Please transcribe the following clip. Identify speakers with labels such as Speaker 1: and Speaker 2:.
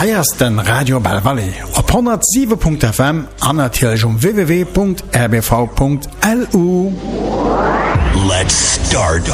Speaker 1: leiersten Radio Bell Valley op 107.fm an natürlich www.rbv.lu.
Speaker 2: Let's start